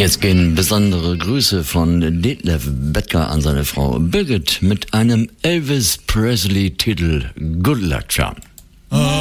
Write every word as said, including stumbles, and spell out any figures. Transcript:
Jetzt gehen besondere Grüße von Detlef Becker an seine Frau Birgit mit einem Elvis Presley-Titel Good Luck Charm.